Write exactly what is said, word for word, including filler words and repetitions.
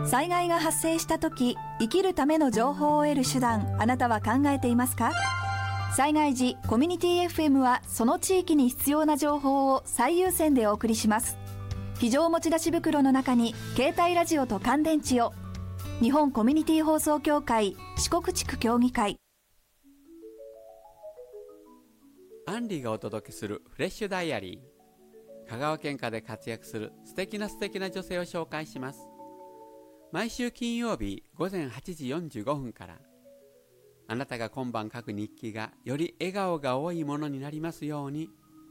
災害が発生した時、生きるための情報を得る手段、あなたは考えていますか？災害時、コミュニティ エフエム はその地域に必要な情報を最優先でお送りします。非常持ち出し袋の中に携帯ラジオと乾電池を。日本コミュニティ放送協会四国地区協議会。 アンリがお届けするフレッシュダイアリー。香川県下で活躍する素敵な素敵な女性を紹介します。毎週金曜日午前はちじよんじゅうごふんから。あなたが今晩書く日記がより笑顔が多いものになりますように。